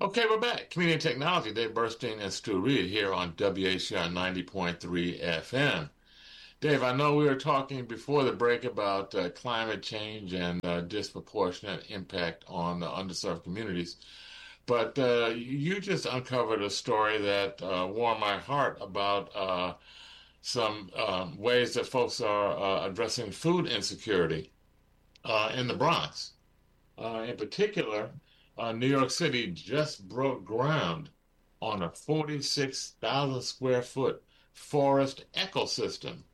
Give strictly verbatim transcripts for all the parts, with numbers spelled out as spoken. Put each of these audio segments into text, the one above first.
Okay, we're back. Community Technology, Dave Burstein and Stu Reed here on W H C R ninety point three F M. Dave, I know we were talking before the break about uh, climate change and uh, disproportionate impact on the underserved communities, but uh, you just uncovered a story that uh, warmed my heart about uh, some um, ways that folks are uh, addressing food insecurity uh, in the Bronx. Uh, in particular, uh, New York City just broke ground on a forty-six thousand square foot forest ecosystem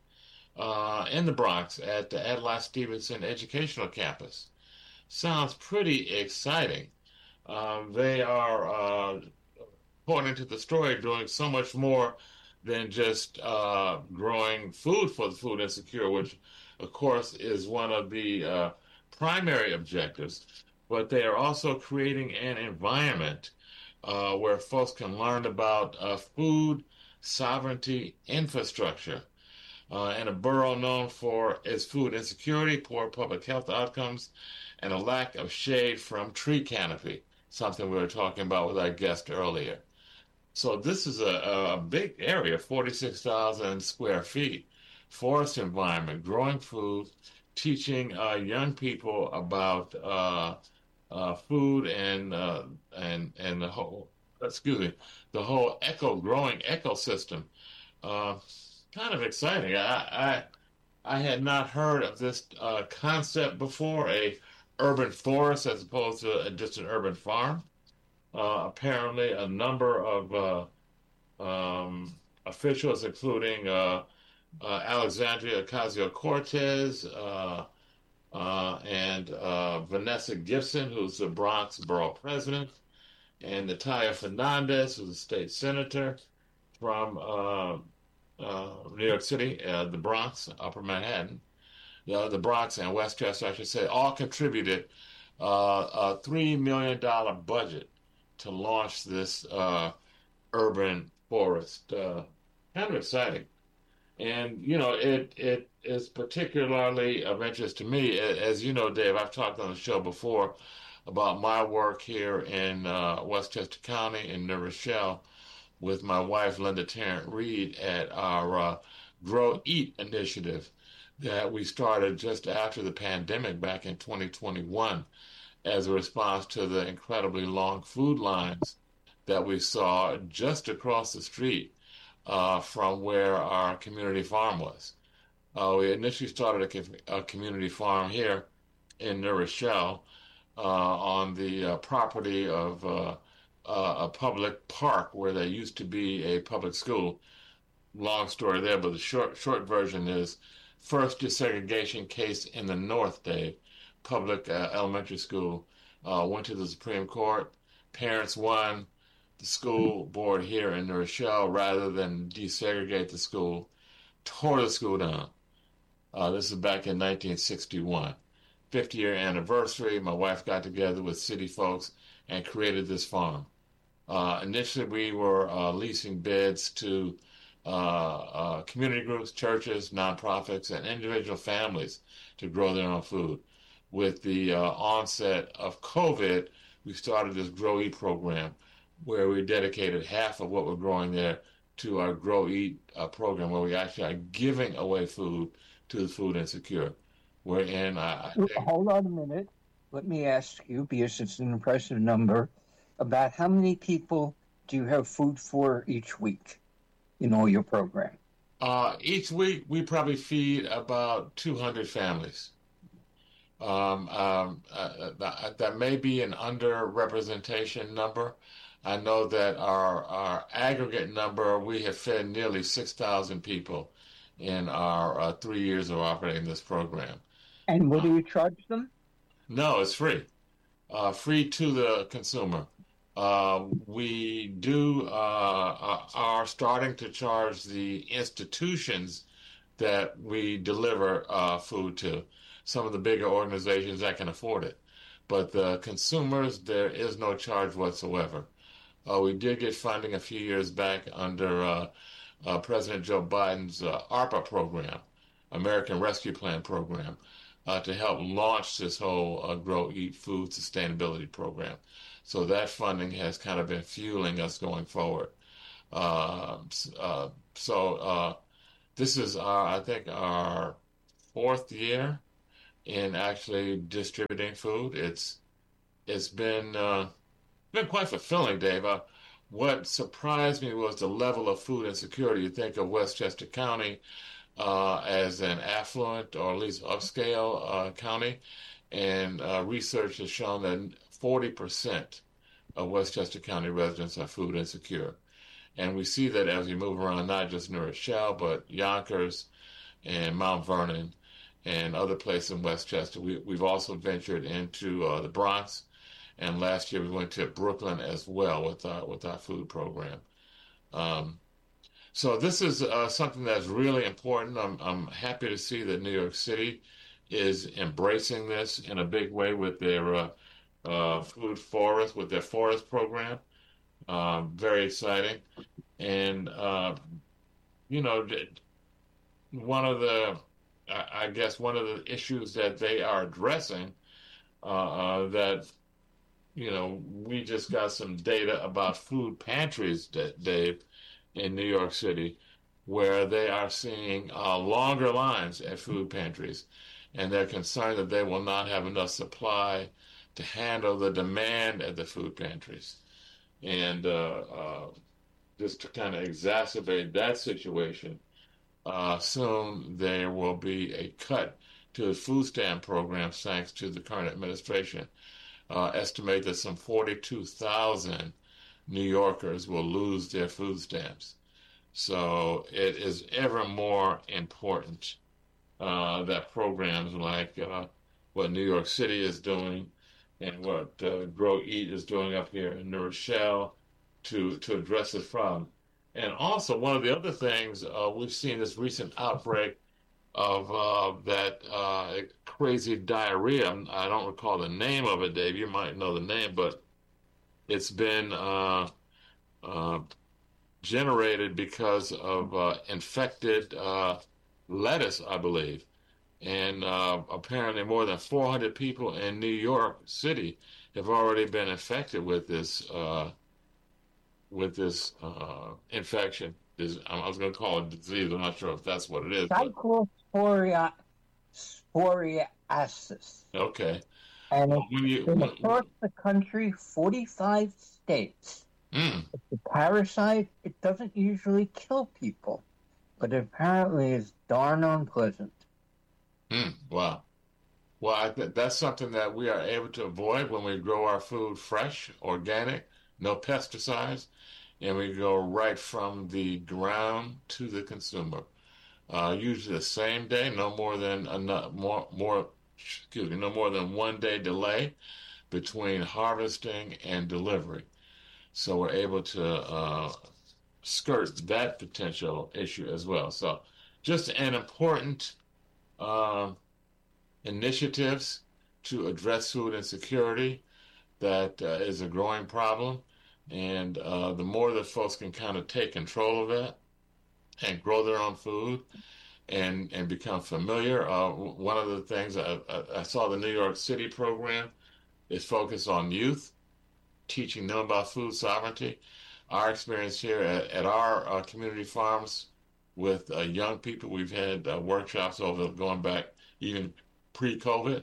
uh, in the Bronx at the Adlai Stevenson Educational Campus. Sounds pretty exciting. Um, they are, uh, according to the story, doing so much more than just uh, growing food for the food insecure, which, of course, is one of the uh, primary objectives. But they are also creating an environment uh, where folks can learn about uh, food sovereignty infrastructure. Uh, in a borough known for its food insecurity, poor public health outcomes, and a lack of shade from tree canopy, something we were talking about with our guest earlier. So this is a, a big area, forty-six thousand square feet, forest environment, growing food, teaching uh, young people about uh, uh, food and uh, and and the whole excuse me the whole eco growing ecosystem. Uh, kind of exciting. I, I I had not heard of this uh, concept before, a urban forest as opposed to a, just an urban farm. Uh, apparently, a number of uh, um, officials, including uh, uh, Alexandria Ocasio-Cortez uh, uh, and uh, Vanessa Gibson, who's the Bronx Borough President, and Natalia Fernandez, who's a state senator from uh, uh, New York City, uh, the Bronx, Upper Manhattan, uh, the Bronx and Westchester, I should say, all contributed uh, a three million dollars budget to launch this uh, urban forest. Uh, kind of exciting. And, you know, it, it is particularly of interest to me. As you know, Dave, I've talked on the show before about my work here in uh, Westchester County in New Rochelle with my wife, Linda Tarrant Reed, at our uh, Grow Eat initiative that we started just after the pandemic back in twenty twenty-one as a response to the incredibly long food lines that we saw just across the street uh, from where our community farm was. Uh, we initially started a, co- a community farm here in New Rochelle uh, on the uh, property of uh, uh, a public park where there used to be a public school. Long story there, but the short short version is first desegregation case in the North, Dave. Public uh, elementary school uh, went to the Supreme Court. Parents won. The school board here in New Rochelle, rather than desegregate the school, tore the school down. Uh, this is back in nineteen sixty-one. fifty-year anniversary, my wife got together with city folks and created this farm. Uh, initially, we were uh, leasing beds to uh, uh, community groups, churches, nonprofits, and individual families to grow their own food. With the uh, onset of COVID, we started this Grow Eat program where we dedicated half of what we're growing there to our Grow Eat uh, program, where we actually are giving away food to the food insecure. Wherein I, I think, hold on a minute. Let me ask you, because it's an impressive number, about how many people do you have food for each week in all your program? Uh, each week we probably feed about two hundred families. Um, um, uh, that, that may be an underrepresentation number. I know that our our aggregate number, we have fed nearly six thousand people in our uh, three years of operating this program. And what Uh, do you charge them? no, it's free, uh, free to the consumer. Uh, we do uh, uh, are starting to charge the institutions that we deliver uh, food to, some of the bigger organizations that can afford it. But the consumers, there is no charge whatsoever. Uh, we did get funding a few years back under uh, uh, President Joe Biden's uh, ARPA program, American Rescue Plan program. uh, to help launch this whole uh, Grow, Eat Food sustainability program. So that funding has kind of been fueling us going forward. Uh, uh, so uh, this is our, I think, our fourth year in actually distributing food. It's it's been uh, been quite fulfilling, Dave. Uh, what surprised me was the level of food insecurity. You think of Westchester County uh, as an affluent or at least upscale uh, county, and uh, research has shown that forty percent of Westchester County residents are food insecure. And we see that as we move around, not just New Rochelle, but Yonkers and Mount Vernon and other places in Westchester. We, we've also ventured into uh, the Bronx, and last year we went to Brooklyn as well with our with our food program. Um, so this is uh, something that's really important. I'm I'm happy to see that New York City is embracing this in a big way with their uh, uh, food forest, with their forest program. Uh, very exciting, and uh, you know, one of the I guess one of the issues that they are addressing uh, uh, that you know, we just got some data about food pantries, Dave, in New York City, where they are seeing uh, longer lines at food pantries, and they're concerned that they will not have enough supply to handle the demand at the food pantries. And uh, uh, just to kind of exacerbate that situation, uh, soon there will be a cut to the food stamp programs thanks to the current administration. Uh, estimate that some forty-two thousand New Yorkers will lose their food stamps. So it is ever more important uh, that programs like uh, what New York City is doing and what uh, Grow Eat is doing up here in New Rochelle to, to address this problem. And also, one of the other things, uh, we've seen this recent outbreak of uh, that uh, crazy diarrhea. I don't recall the name of it, Dave. You might know the name, but it's been uh, uh, generated because of uh, infected uh, lettuce, I believe. And uh, apparently more than four hundred people in New York City have already been infected with this uh, with this uh, infection. This, I was going to call it disease. I'm not sure if that's what it is. Cyclosporia, sporiasis. Okay. And well, it's when you, been when, across the country, forty-five states. Mm. It's a parasite. It doesn't usually kill people, but apparently is darn unpleasant. Mm. Wow. Well, I th- that's something that we are able to avoid when we grow our food fresh, organic, no pesticides, and we go right from the ground to the consumer. Uh, usually the same day, no more than enough, more more excuse me, no more than one day delay between harvesting and delivery. So we're able to uh, skirt that potential issue as well. So just an important uh, initiatives to address food insecurity that uh, is a growing problem. And uh, the more that folks can kind of take control of that and grow their own food and and become familiar. Uh, one of the things I, I, I saw the New York City program is focused on youth, teaching them about food sovereignty. Our experience here at, at our uh, community farms with uh, young people, we've had uh, workshops over going back even pre-COVID,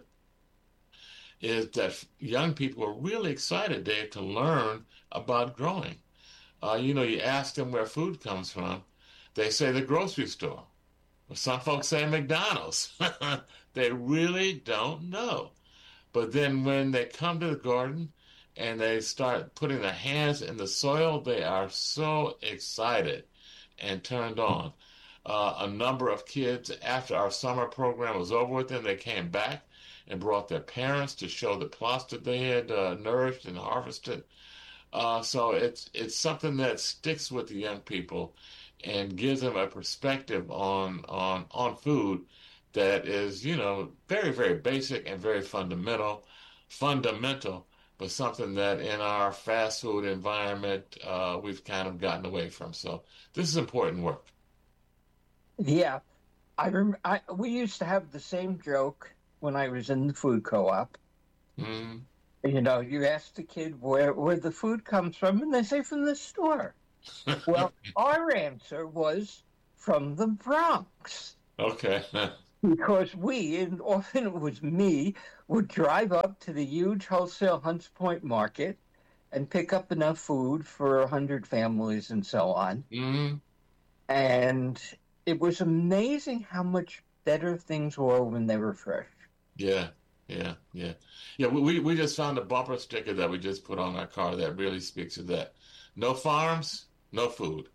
is that young people are really excited, Dave, to learn about growing. Uh, you know, you ask them where food comes from, they say the grocery store. Some folks say McDonald's. They really don't know. But then when they come to the garden and they start putting their hands in the soil, they are so excited and turned on. Uh, a number of kids, after our summer program was over with them, they came back and brought their parents to show the plots that they had uh, nourished and harvested. Uh, so it's it's something that sticks with the young people and gives them a perspective on on on food that is, you know, very, very basic and very fundamental, fundamental, but something that in our fast food environment uh, we've kind of gotten away from. So this is important work. Yeah, I remember. I, we used to have the same joke when I was in the food co-op. Mm-hmm. You know, you ask the kid where, where the food comes from, and they say from the store. Well, our answer was from the Bronx. Okay. Because we, and often it was me, would drive up to the huge wholesale Hunts Point market and pick up enough food for a hundred families and so on. Mm-hmm. And it was amazing how much better things were when they were fresh. Yeah, yeah, yeah. Yeah, we, we just found a bumper sticker that we just put on our car that really speaks to that. No farms, no food.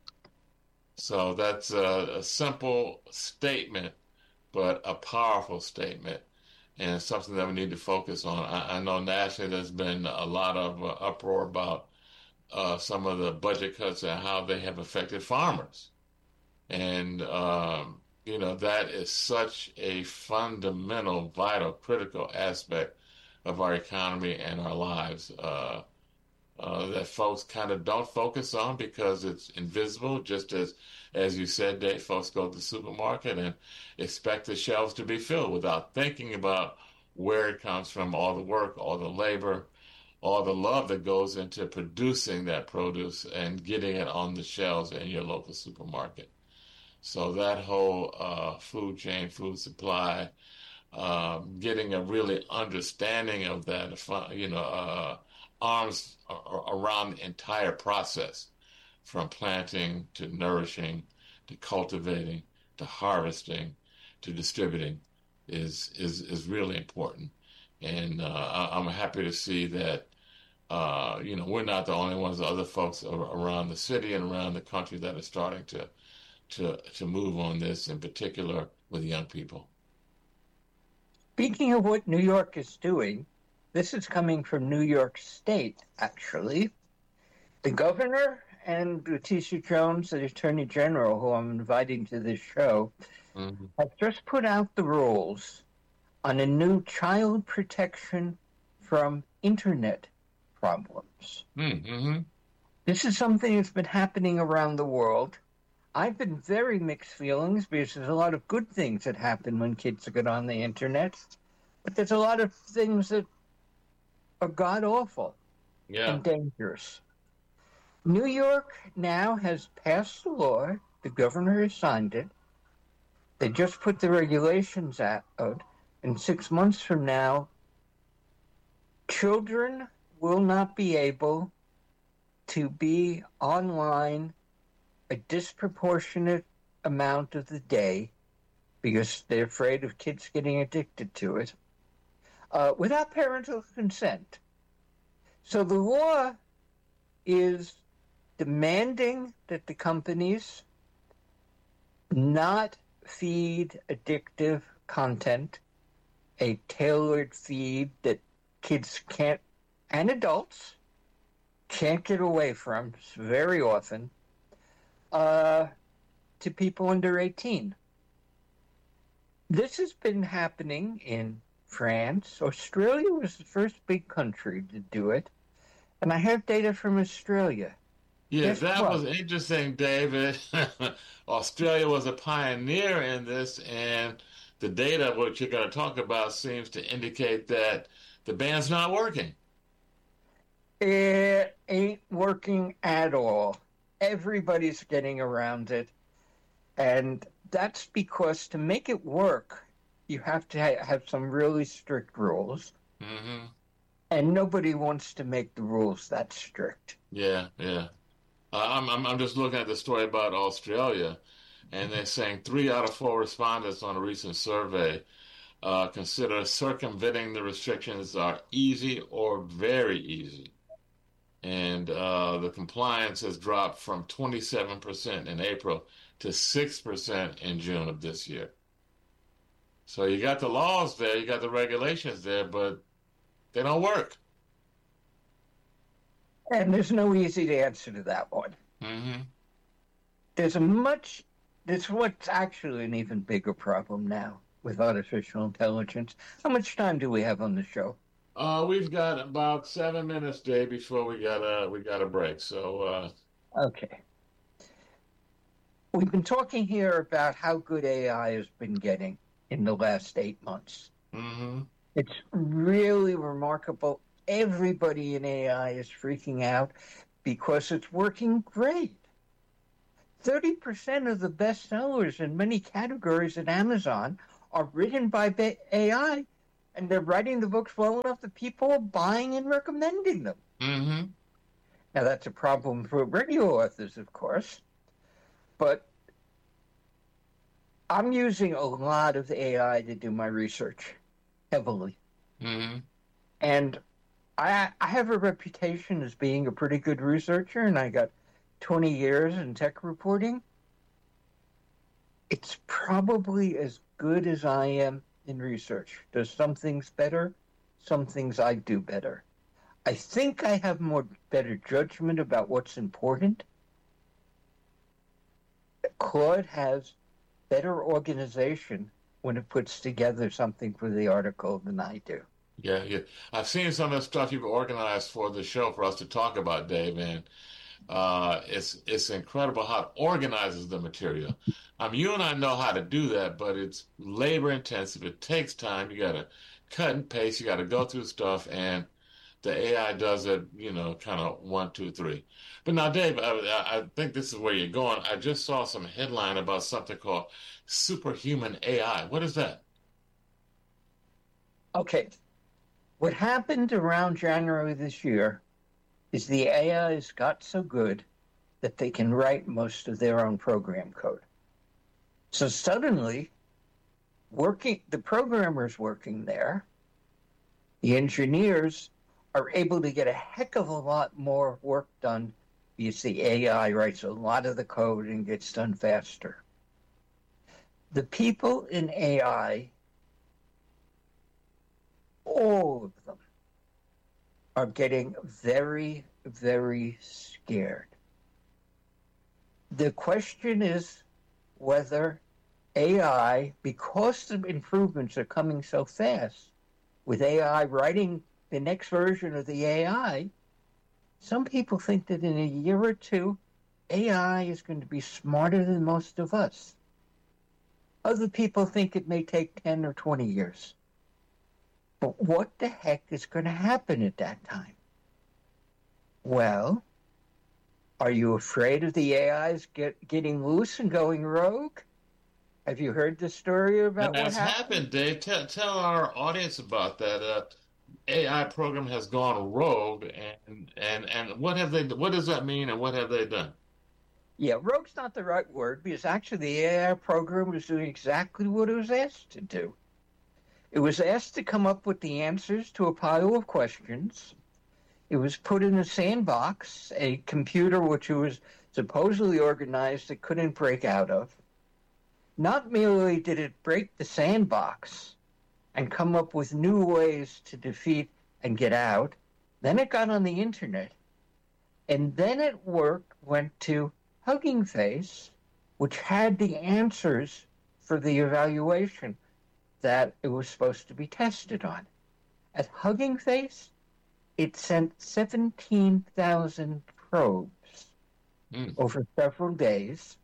So that's a, a simple statement, but a powerful statement, and something that we need to focus on. I, I know nationally there's been a lot of uh, uproar about uh, some of the budget cuts and how they have affected farmers. And, um, you know, that is such a fundamental, vital, critical aspect of our economy and our lives uh, uh, that folks kind of don't focus on because it's invisible. Just as, as you said, Dave, folks go to the supermarket and expect the shelves to be filled without thinking about where it comes from, all the work, all the labor, all the love that goes into producing that produce and getting it on the shelves in your local supermarket. So that whole uh, food chain, food supply, um, getting a really understanding of that, you know, uh, arms around the entire process, from planting to nourishing to cultivating to harvesting to distributing, is is is really important. And uh, I'm happy to see that. Uh, you know, we're not the only ones. Other folks around the city and around the country that are starting to to to move on this, in particular with young people. Speaking of what New York is doing, this is coming from New York State, actually. The governor and Letitia Jones, the Attorney General, who I'm inviting to this show, mm-hmm. have just put out the rules on a new child protection from internet problems. Mm-hmm. This is something that's been happening around the world. I've been very mixed feelings because there's a lot of good things that happen when kids get on the internet, but there's a lot of things that are god-awful yeah. and dangerous. New York now has passed a law. The governor has signed it. They just put the regulations out, and six months from now, children will not be able to be online a disproportionate amount of the day because they're afraid of kids getting addicted to it uh, without parental consent. So the law is demanding that the companies not feed addictive content, a tailored feed that kids can't, and adults, can't get away from very often, uh, to people under eighteen. This has been happening in France. Australia was the first big country to do it, and I have data from Australia. Yeah, Guess that what? was interesting, David. Australia was a pioneer in this, and the data, what you're going to talk about, seems to indicate that the ban's not working. It ain't working at all. Everybody's getting around it. And that's because to make it work, you have to ha- have some really strict rules. Mm-hmm. And nobody wants to make the rules that strict. Yeah, yeah. Uh, I'm, I'm I'm just looking at the story about Australia, and they're saying three out of four respondents on a recent survey uh, consider circumventing the restrictions are easy or very easy. And uh, the compliance has dropped from twenty-seven percent in April to six percent in June of this year. So you got the laws there, you got the regulations there, but they don't work. And there's no easy answer to that one. Mm-hmm. There's a much, there's what's actually an even bigger problem now with artificial intelligence. How much time do we have on the show? Uh, we've got about seven minutes, Dave, before we got a we got a break. So, uh... okay. We've been talking here about how good A I has been getting in the last eight months. Mm-hmm. It's really remarkable. Everybody in A I is freaking out because it's working great. thirty percent of the bestsellers in many categories at Amazon are written by A I, and they're writing the books well enough that people are buying and recommending them. Mm-hmm. Now, that's a problem for radio authors, of course, but I'm using a lot of A I to do my research, heavily. Mm-hmm. And I, I have a reputation as being a pretty good researcher, and I got twenty years in tech reporting. It's probably as good as I am in research. There's some things better, some things I do better. I think I have more better judgment about what's important. Claude has better organization when it puts together something for the article than I do. Yeah, yeah. I've seen some of the stuff you've organized for the show for us to talk about, Dave, and uh, it's it's incredible how it organizes the material. Um, you and I know how to do that, but it's labor intensive. It takes time. You got to cut and paste. You got to go through stuff, and the A I does it, you know, kind of one, two, three. But now, Dave, I, I think this is where you're going. I just saw some headline about something called superhuman A I. What is that? Okay. What happened around January this year is the A Is got so good that they can write most of their own program code. So suddenly, working the programmers working there, the engineers are able to get a heck of a lot more work done because the A I writes a lot of the code and gets done faster. The people in A I, all of them, are getting very, very scared. The question is whether A I, because the improvements are coming so fast, with A I writing the next version of the A I, some people think that in a year or two, A I is going to be smarter than most of us. Other people think it may take ten or twenty years. But what the heck is going to happen at that time? Well, are you afraid of the A Is get, getting loose and going rogue? Have you heard the story about That's what happened? happened, Dave. Tell, tell our audience about that. Uh, A I program has gone rogue, and and and what have they? What does that mean, and what have they done? Yeah, rogue's not the right word because actually the A I program was doing exactly what it was asked to do. It was asked to come up with the answers to a pile of questions. It was put in a sandbox, a computer which it was supposedly organized it couldn't break out of. Not merely did it break the sandbox and come up with new ways to defeat and get out, then it got on the internet, and then it worked, went to Hugging Face, which had the answers for the evaluation that it was supposed to be tested on. At Hugging Face, it sent seventeen thousand probes mm. over several days.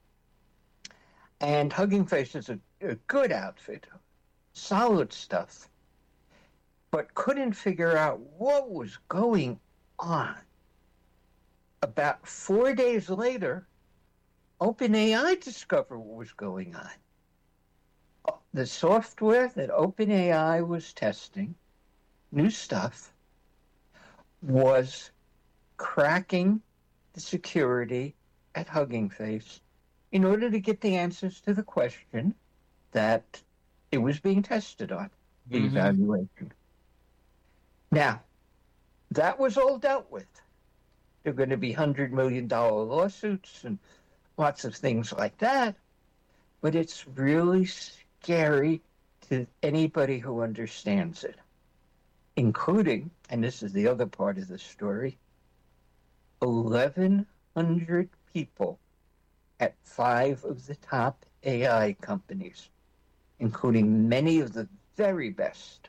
And Hugging Face is a, a good outfit, solid stuff, but couldn't figure out what was going on. About four days later, OpenAI discovered what was going on. The software that OpenAI was testing, new stuff, was cracking the security at Hugging Face in order to get the answers to the question that it was being tested on, the mm-hmm. evaluation. Now, that was all dealt with. There are going to be one hundred million dollars lawsuits and lots of things like that, but it's really scary to anybody who understands it, including, and this is the other part of the story, eleven hundred people at five of the top A I companies, including many of the very best.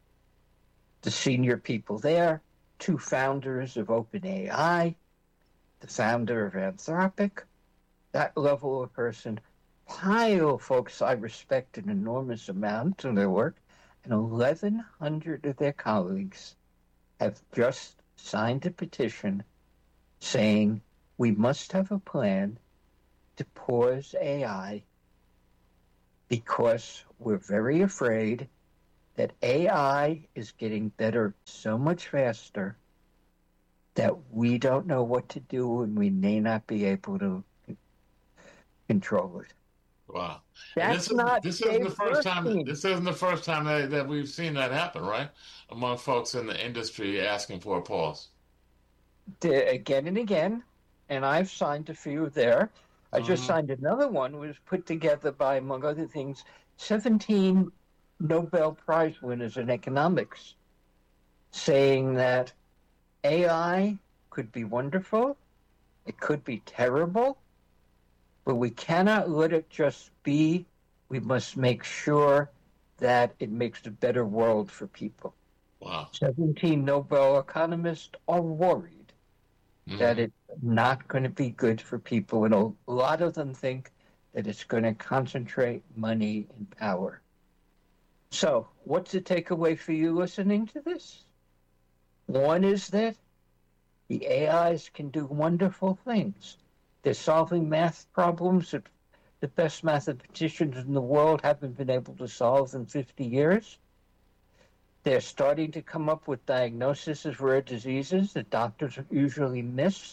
The senior people there, two founders of OpenAI, the founder of Anthropic, that level of person, pile of folks I respect an enormous amount of their work, and eleven hundred of their colleagues have just signed a petition saying we must have a plan to pause A I because we're very afraid that A I is getting better so much faster that we don't know what to do and we may not be able to control it. Wow. That's this not is, this isn't the first Dave time Bernstein. this isn't the first time that, that we've seen that happen, right? Among folks in the industry asking for a pause. The- again and again, and I've signed a few there. I just Mhm. signed another one, was put together by, among other things, seventeen Nobel Prize winners in economics, saying that A I could be wonderful, it could be terrible, but we cannot let it just be. We must make sure that it makes a better world for people. Wow. seventeen Nobel economists are worried Mhm. that it's not going to be good for people, and a lot of them think that it's going to concentrate money and power. So, what's the takeaway for you listening to this? One is that the A Is can do wonderful things. They're solving math problems that the best mathematicians in the world haven't been able to solve in fifty years. They're starting to come up with diagnoses of rare diseases that doctors usually miss.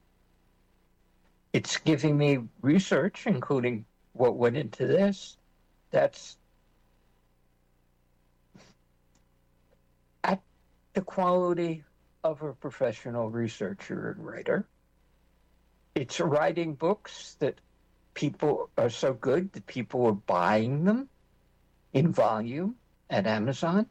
It's giving me research, including what went into this, that's at the quality of a professional researcher and writer. It's writing books that people are so good that people are buying them in volume at Amazon.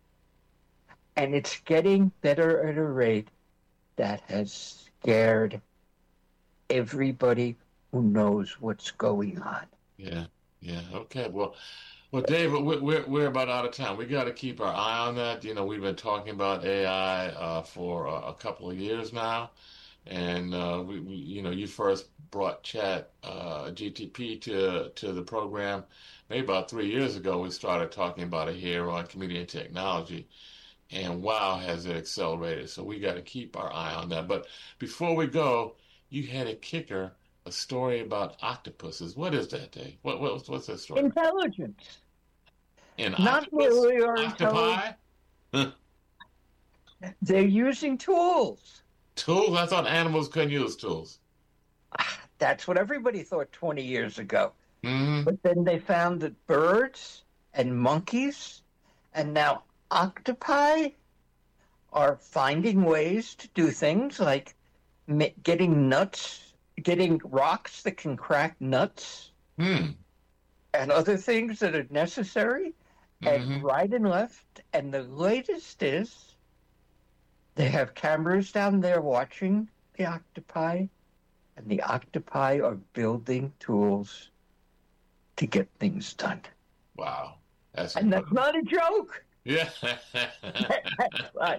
And it's getting better at a rate that has scared everybody who knows what's going on. Yeah, yeah. Okay. Well, well, David, we're we're, we're about out of time. We got to keep our eye on that. You know, we've been talking about A I uh, for a, a couple of years now, and uh, we, we, you know, you first brought Chat uh, G T P to to the program maybe about three years ago. We started talking about it here on Community and Technology. And wow, has it accelerated. So we got to keep our eye on that. But before we go, you had a kicker, a story about octopuses. What is that, Dave? What, what what's that story? Intelligence. An Not octopus? really our Octopi? intelligence. They're using tools. Tools? I thought animals couldn't use tools. That's what everybody thought twenty years ago. Mm-hmm. But then they found that birds and monkeys and now octopi are finding ways to do things like getting nuts, getting rocks that can crack nuts, Hmm. and other things that are necessary, Mm-hmm. and right and left. And the latest is they have cameras down there watching the octopi, and the octopi are building tools to get things done. Wow. That's And that's not a joke. Yeah. That's right.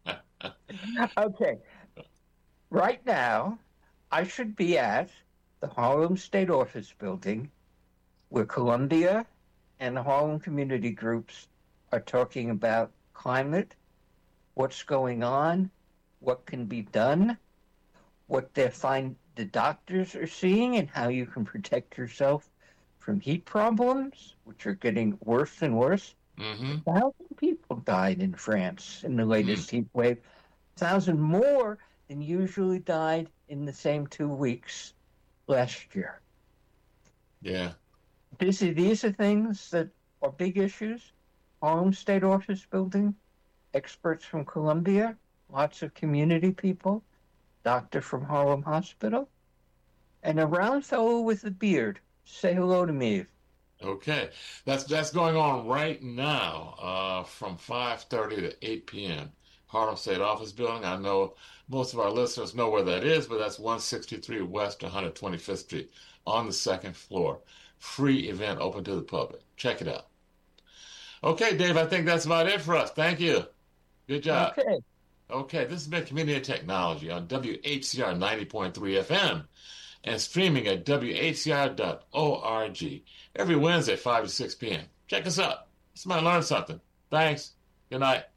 Okay. Right now, I should be at the Harlem State Office Building where Columbia and the Harlem community groups are talking about climate, what's going on, what can be done, what they find the doctors are seeing, and how you can protect yourself from heat problems, which are getting worse and worse. Mm-hmm. A thousand people died in France in the latest heat wave. A thousand more than usually died in the same two weeks last year. Yeah. These are, these are things that are big issues. Harlem State Office Building, experts from Columbia, lots of community people, doctor from Harlem Hospital, and a round fellow with a beard. Say hello to me. Okay, that's that's going on right now uh, from five thirty to eight p.m. Harlem State Office Building. I know most of our listeners know where that is, but that's one sixty-three West one hundred twenty-fifth Street on the second floor. Free event open to the public. Check it out. Okay, Dave, I think that's about it for us. Thank you. Good job. Okay. Okay, this has been Community and Technology on W H C R ninety point three F M and streaming at W H C R dot org every Wednesday, five to six p.m. Check us out. Somebody learn something. Thanks. Good night.